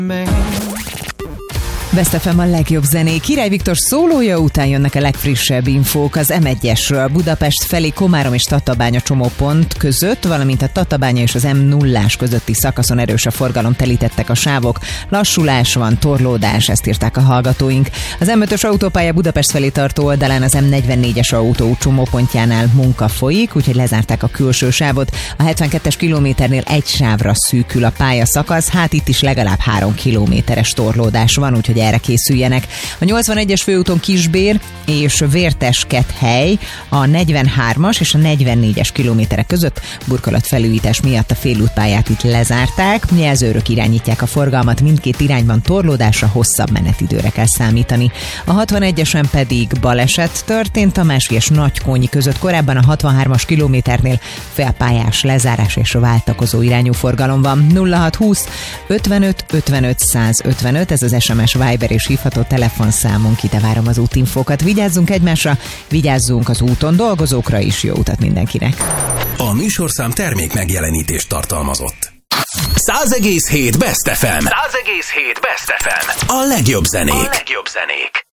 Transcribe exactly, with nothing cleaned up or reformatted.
Best ef em a legjobb zenék. Király Viktor szólója után jönnek a legfrissebb infók az em egyesről. Budapest felé Komárom és Tatabánya csomópont között, valamint a Tatabánya és az em nullás közötti szakaszon erős a forgalom, telítettek a sávok. Lassulás van, torlódás, ezt írták a hallgatóink. Az em ötös autópálya Budapest felé tartó oldalán az em negyvennégyes autó csomópontjánál munka folyik, úgyhogy lezárták a külső sávot. A hetvenkettes kilométernél egy sávra szűkül a pályaszakasz, hát itt is legalább három kilométeres torlódás van, úgyhogy erre készüljenek. A nyolcvanegyes főúton Kisbér és Vérteskethely, a negyvenhármas és a negyvennégyes kilométerek között burkolatfelújítás miatt a félútpályát itt lezárták. Jelzőrök irányítják a forgalmat, mindkét irányban torlódásra, hosszabb menetidőre kell számítani. A hatvanegyesen pedig baleset történt a Másvias Nagykonyi között, korábban a hatvanhármas kilométernél félpályás lezárás és váltakozó irányú forgalom van. nulla hatszázhúsz ötvenöt ötvenöt százötvenöt, ez az es em es, Viber és hívható telefonszámunk, ide várom az útinfókat. Vigyázzunk egymásra, vigyázzunk az úton dolgozókra is, jó utat mindenkinek. A műsorszám termék megjelenítést tartalmazott. száz egész hét Best ef em. száz egész hét Best ef em. A legjobb zenék. A legjobb zenék.